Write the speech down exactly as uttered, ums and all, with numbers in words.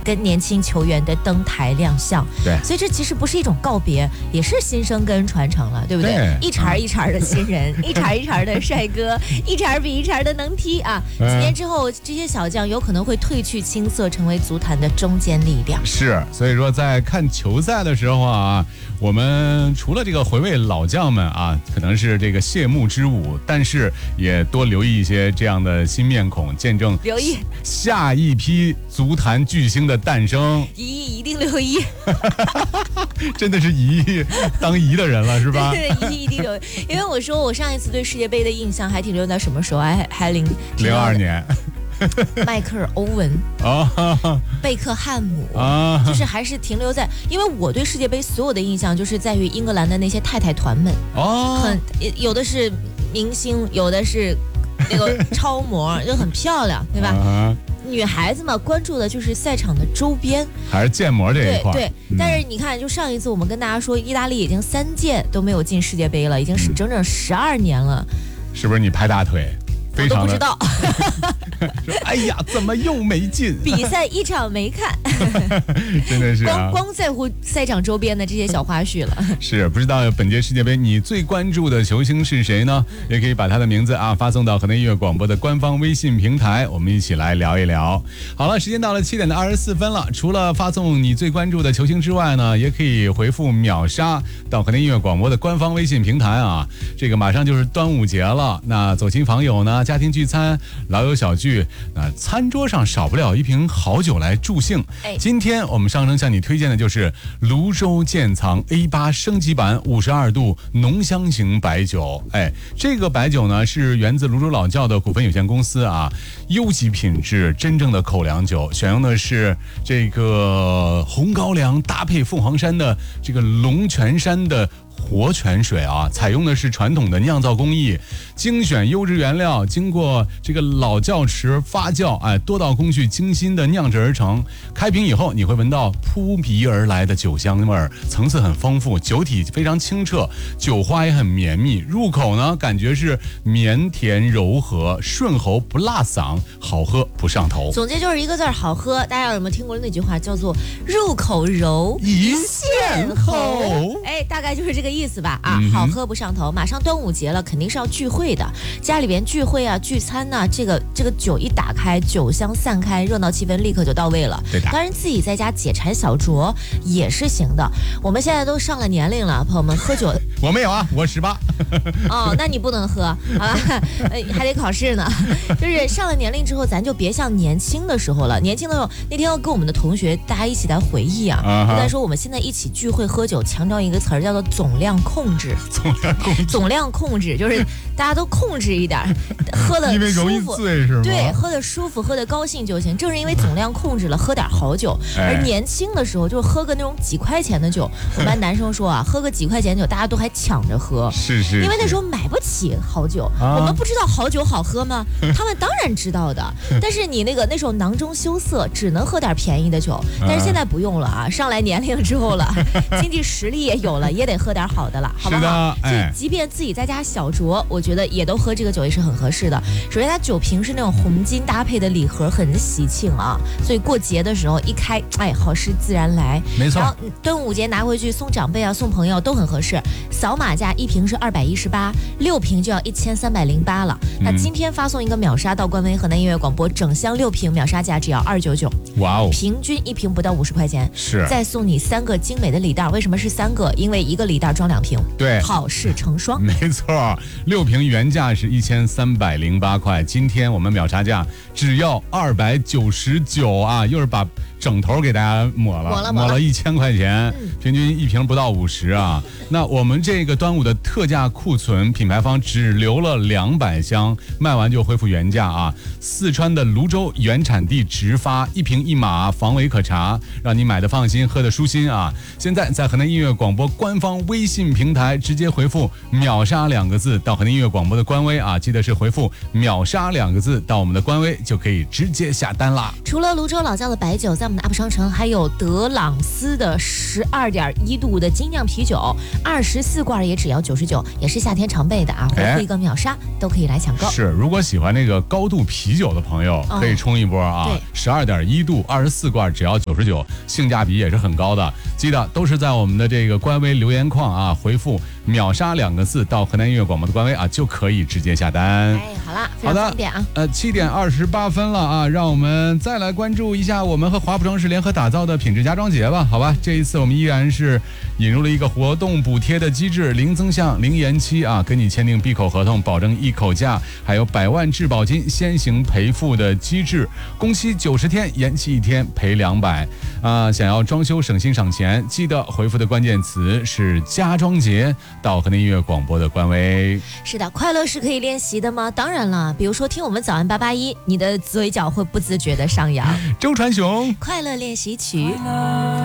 跟年轻球员的登台亮相。 对， 所以这其实不是一种告别，也是新生跟传承了，对不对？ 对， 一茬一茬的新人，一茬一茬的帅哥，一茬比一茬的能踢啊！几年之后，这些小将有可能会褪去青涩，成为足坛的中坚力量。 是，所以说在看球赛的时候啊，我们除了这个回味老将们啊，可能是这个谢幕之舞，但是也多留意一些这样的新面孔，见证留意下一批足坛巨星的诞生。 一亿一定留意， 真的是一亿当姨的人了，是吧？ 对，一亿一定留意。因为我说我上一次对世界杯的印象还停留在什么时候？还还零零二年。 迈克尔·欧文啊， 贝克汉姆啊， 就是还是停留在，因为我对世界杯所有的印象就是在于英格兰的那些太太团们， 哦， 很有的是明星，有的是那个超模，就很漂亮，对吧？ 啊， 女孩子嘛，关注的就是赛场的周边， 还是建模这一块。 对对， 嗯、 但是你看，就上一次我们跟大家说，意大利已经三届都没有进世界杯了，已经是整整十二年了。 是不是你拍大腿？ 我都不知道。 说哎呀，怎么又没进？ 比赛一场没看， 真的是、啊、 光光在乎赛场周边的这些小花絮了。 是，不知道本届世界杯你最关注的球星是谁呢？也可以把他的名字啊发送到河南音乐广播的官方微信平台，我们一起来聊一聊。好了，时间到了七点的二十四分了。除了发送你最关注的球星之外呢，也可以回复秒杀到河南音乐广播的官方微信平台啊。这个马上就是端午节了，那走亲访友呢，家庭聚餐，老友小聚，那餐桌上少不了一瓶好酒来助兴。 哎、 今天我们上升向你推荐的就是泸州建藏 A 八 升级版五十二度浓香型白酒。哎，这个白酒呢是源自泸州老窖的股份有限公司啊，优级品质，真正的口粮酒，选用的是这个红高粱搭配凤凰山的这个龙泉山的活泉水啊，采用的是传统的酿造工艺，精选优质原料，经过这个老窖池发酵，哎，多道工序精心的酿制而成。开瓶以后，你会闻到扑鼻而来的酒香味儿，层次很丰富，酒体非常清澈，酒花也很绵密。入口呢，感觉是绵甜柔和，顺喉不辣嗓，好喝不上头。 总结就是一个字儿，好喝。大家有没有听过那句话，叫做入口柔， 一线喉？ 哎，大概就是这个意思吧。啊，好喝不上头。马上端午节了，肯定是要聚会的，家里边聚会啊、聚餐呐、啊，这个这个酒一打开，酒香散开，热闹气氛立刻就到位了。 对的。 当然自己在家解馋小酌也是行的。我们现在都上了年龄了，朋友们，喝酒。 我没有啊，我十八。 哦，那你不能喝，好吧？还得考试呢。就是上了年龄之后，咱就别像年轻的时候了。年轻的时候，那天要跟我们的同学大家一起来回忆啊，就在说我们现在一起聚会喝酒，强调一个词儿叫做总量控制。 总量控制。 总量控制就是大家都控制一点，喝的因为容易醉是吗？ 对，喝的舒服，喝的高兴就行。正是因为总量控制了，喝点好酒。而年轻的时候，就是喝个那种几块钱的酒。我们班男生说啊，喝个几块钱的酒，大家都还抢着喝。 是是。 因为那时候买不起好酒，啊、我们不知道好酒好喝吗？他们当然知道的。但是你那个那时候囊中羞涩，只能喝点便宜的酒。但是现在不用了啊，上来年龄之后了，经济实力也有了，也得喝点好的了，好不好？所以即便自己在家小酌，我觉得也都喝这个酒也是很合适的。首先它酒瓶是那种红金搭配的礼盒，很喜庆啊，所以过节的时候一开，哎，好事自然来。 没错。 然后端午节拿回去送长辈啊，送朋友都很合适。扫码价一瓶是二百一十八，六瓶就要一千三百零八了。那今天发送一个秒杀到官微河南音乐广播，整箱六瓶秒杀价只要二九九。 哇哦！ 平均一瓶不到五十块钱。 是。 再送你三个精美的礼袋，为什么是三个？因为一个礼袋装两瓶。 对。 好事成双。 没错，六瓶原价是一千三百零八块，今天我们秒杀价只要二百九十九啊！又是把整头给大家抹了， 抹了抹了一千块钱， 嗯、 平均一瓶不到五十啊。那我们这个端午的特价库存，品牌方只留了两百箱，卖完就恢复原价啊。四川的泸州原产地直发，一瓶一码，防伪可查，让你买的放心，喝的舒心啊。现在在河南音乐广播官方微信平台直接回复秒杀两个字到河南音乐广播的官微啊，记得是回复秒杀两个字到我们的官微就可以直接下单啦。 除了泸州老窖的白酒，在我们们的 U P 商城还有德朗斯的十二点一度的精酿啤酒，二十四罐也只要九十九，也是夏天常备的啊。回复一个秒杀都可以来抢购。 是，如果喜欢那个高度啤酒的朋友， 哦、 可以冲一波啊！十二点一度，二十四罐只要九十九，性价比也是很高的。记得都是在我们的这个官微留言框啊，回复“秒杀”两个字到河南音乐广播的官微啊，就可以直接下单。 哎，好啦，非常方便啊。 呃，七点二十八分了啊，让我们再来关注一下我们和华普城市联合打造的品质家装节吧，好吧？这一次我们依然是引入了一个活动补贴的机制，零增项、零延期啊，跟你签订闭口合同，保证一口价，还有百万质保金先行赔付的机制，工期九十天，延期一天赔两百啊。想要装修省心省钱，记得回复的关键词是家装节到河南音乐广播的官微。 是的，快乐是可以练习的吗？当然了，比如说听我们早安八八一，你的嘴角会不自觉的上扬。 周传雄， 快乐练习曲。